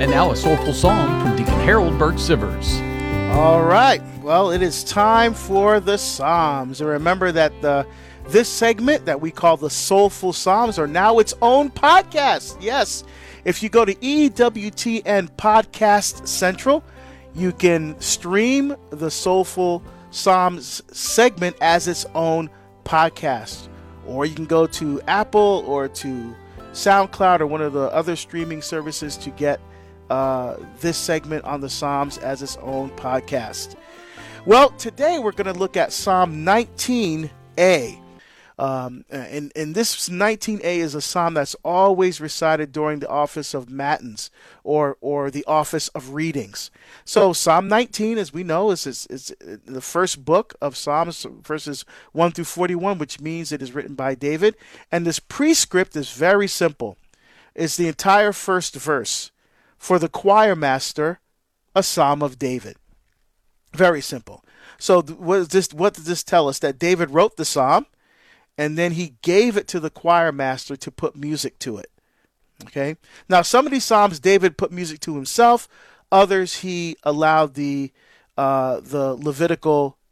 And now a soulful song from Deacon Harold Burke Sivers. All right. Well, it is time for the Psalms. And remember that this segment that we call the Soulful Psalms are now its own podcast. Yes. If you go to EWTN Podcast Central, you can stream the Soulful Psalms segment as its own podcast. Or you can go to Apple or to SoundCloud or one of the other streaming services to get this segment on the Psalms as its own podcast. Well, today we're going to look at Psalm 19a. And this 19a is a psalm that's always recited during the office of matins or the office of readings. So Psalm 19, as we know, is the first book of Psalms, verses 1 through 41, which means it is written by David. And this prescript is very simple. It's the entire first verse. For the choir master, a psalm of David. Very simple. So what does this tell us? That David wrote the psalm, and then he gave it to the choir master to put music to it. Okay. Now, some of these psalms David put music to himself. Others he allowed the Levitical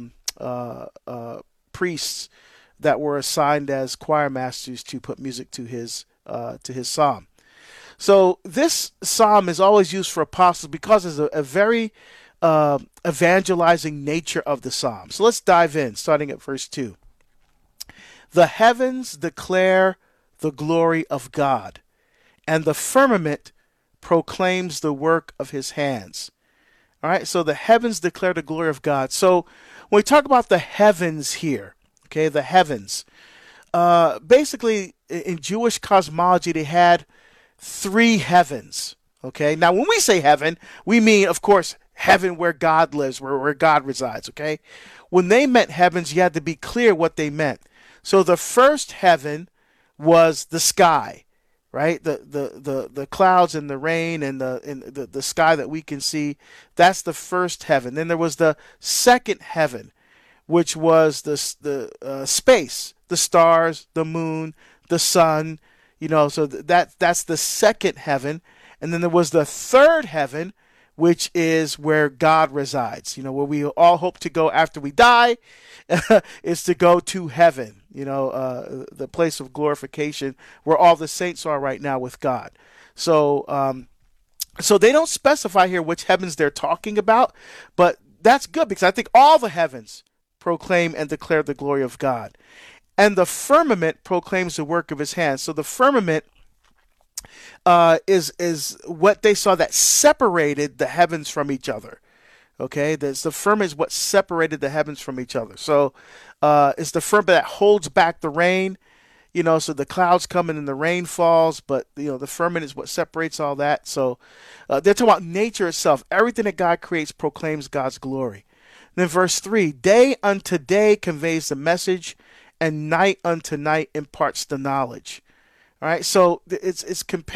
priests that were assigned as choir masters to put music to his psalm. So this psalm is always used for apostles because there's a very evangelizing nature of the psalm. So let's dive in, starting at verse 2. The heavens declare the glory of God, and the firmament proclaims the work of his hands. All right, so the heavens declare the glory of God. So when we talk about the heavens here, okay, the heavens, basically in Jewish cosmology, they had three heavens. Okay, now when we say heaven, we mean, of course, heaven where God lives, where God resides. Okay, when they meant heavens, you had to be clear what they meant. So the first heaven was the sky, right? The clouds and the rain and the sky that we can see. That's the first heaven. Then there was the second heaven, which was the space, the stars, the moon, the sun. You know, so that's the second heaven. And then there was the third heaven, which is where God resides. You know, where we all hope to go after we die is to go to heaven. You know, the place of glorification where all the saints are right now with God. So, so they don't specify here which heavens they're talking about, but that's good because I think all the heavens proclaim and declare the glory of God. And the firmament proclaims the work of his hands. So the firmament is what they saw that separated the heavens from each other. Okay, the firmament is what separated the heavens from each other. So it's the firmament that holds back the rain. You know, so the clouds come in and the rain falls, but you know the firmament is what separates all that. So they're talking about nature itself. Everything that God creates proclaims God's glory. Then verse 3: day unto day conveys the message, and night unto night imparts the knowledge. All right, so it's compared